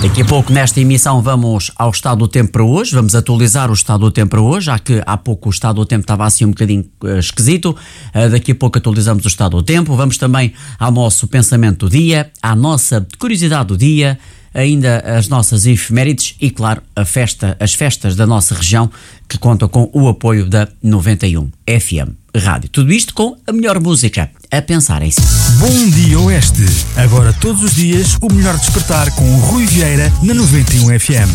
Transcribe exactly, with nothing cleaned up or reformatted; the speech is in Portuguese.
Daqui a pouco nesta emissão vamos ao estado do tempo para hoje, vamos atualizar o estado do tempo para hoje, já que há pouco o estado do tempo estava assim um bocadinho uh, esquisito. Uh, daqui a pouco atualizamos o estado do tempo, vamos também ao nosso pensamento do dia, à nossa curiosidade do dia, ainda as nossas efemérides e, claro, a festa, as festas da nossa região que contam com o apoio da noventa e um F M Rádio. Tudo isto com a melhor música, a pensar em si. Bom dia Oeste. Agora todos os dias o melhor despertar com o Rui Vieira na noventa e um F M.